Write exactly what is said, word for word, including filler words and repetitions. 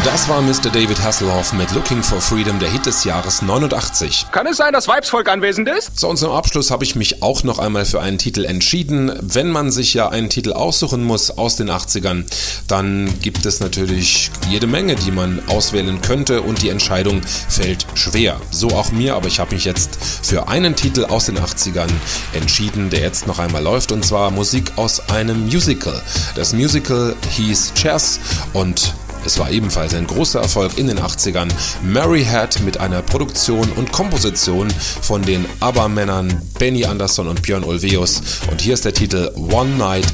Das war Mister David Hasselhoff mit Looking for Freedom, der Hit des Jahres neunundachtzig. Kann es sein, dass Weibsvolk anwesend ist? Zu unserem Abschluss habe ich mich auch noch einmal für einen Titel entschieden. Wenn man sich ja einen Titel aussuchen muss aus den achtzigern, dann gibt es natürlich jede Menge, die man auswählen könnte und die Entscheidung fällt schwer. So auch mir, aber ich habe mich jetzt für einen Titel aus den achtzigern entschieden, der jetzt noch einmal läuft, und zwar Musik aus einem Musical. Das Musical hieß Chess und es war ebenfalls ein großer Erfolg in den achtzigern. Mary Had mit einer Produktion und Komposition von den ABBA-Männern Benny Andersson und Björn Ulvaeus. Und hier ist der Titel One Night